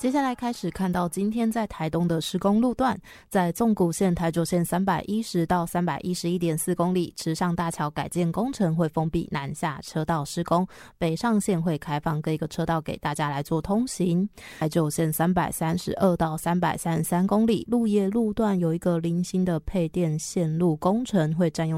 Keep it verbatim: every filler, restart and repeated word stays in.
接下来开始看到今天在台东的施工路段，在纵谷线台九线三百一十到三百一十一点四公里，池上大桥改建工程会封闭南下车道施工，北上线会开放各一个车道给大家来做通行。台九线三百三十二到三百三十三公里，鹿野路段有一个零星的配电线路工程会占用